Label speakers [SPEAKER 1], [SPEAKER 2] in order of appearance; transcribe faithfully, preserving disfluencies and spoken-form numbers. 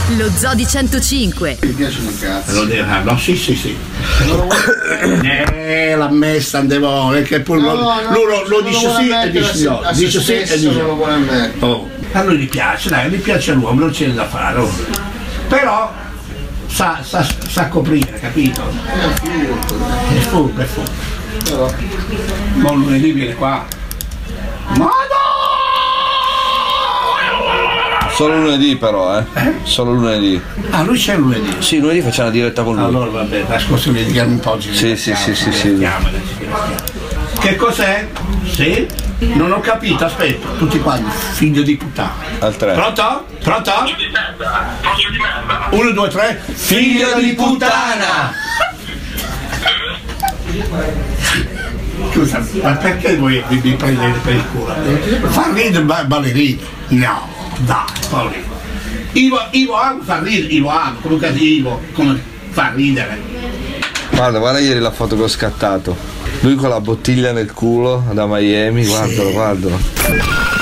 [SPEAKER 1] Lo Zoo di centocinque.
[SPEAKER 2] Mi piacciono i cazzi.
[SPEAKER 3] Lo devo fare, no? Sì, sì, sì. Eh, l'ha messa Andevone, che poi
[SPEAKER 2] No,
[SPEAKER 3] lo,
[SPEAKER 2] no,
[SPEAKER 3] lui lo, lo
[SPEAKER 2] non
[SPEAKER 3] dice
[SPEAKER 2] lo
[SPEAKER 3] sì
[SPEAKER 2] vuole
[SPEAKER 3] e dice
[SPEAKER 2] mettere
[SPEAKER 3] no.
[SPEAKER 2] a se
[SPEAKER 3] Dice sì e
[SPEAKER 2] stesso,
[SPEAKER 3] dice
[SPEAKER 2] non lo
[SPEAKER 3] no.
[SPEAKER 2] vuole mettere.
[SPEAKER 3] Oh. A lui gli piace, dai, gli piace all'uomo, non c'è da fare. Oh. Però sa, sa, sa coprire, capito? È furbo, è furbo. Ma lunedì viene qua. Madonna!
[SPEAKER 4] Solo lunedì però, eh?
[SPEAKER 3] Eh?
[SPEAKER 4] Solo lunedì.
[SPEAKER 3] Ah, lui c'è lunedì.
[SPEAKER 4] Sì, lunedì facciamo una diretta con lui.
[SPEAKER 3] Allora vabbè, la scorsa mi diamo un po' di
[SPEAKER 4] Sì, sì, sì, sì, sì.
[SPEAKER 3] Che cos'è? Sì? Non ho capito, aspetta, tutti quanti, figlio di puttana.
[SPEAKER 4] Al tre.
[SPEAKER 3] Pronto? Pronto? Uno, due, tre. Figlio di puttana! Scusa, ma perché voi vi, vi prendete per il culo? Fa ridere ba- ballerino? No, dai, Paolino. Ivo, Ivo Amo fa ridere, Ivo Amo, comunque Ivo, come fa ridere.
[SPEAKER 4] Guarda, guarda ieri la foto che ho scattato. Lui con la bottiglia nel culo da Miami, guardalo, guardalo.